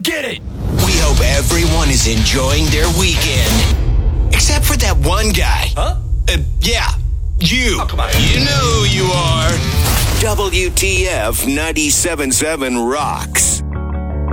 get it. We hope everyone is enjoying their weekend. Except for that one guy. Huh? Yeah, you. Oh, come on. You know who you are. WTF 97.7 rocks.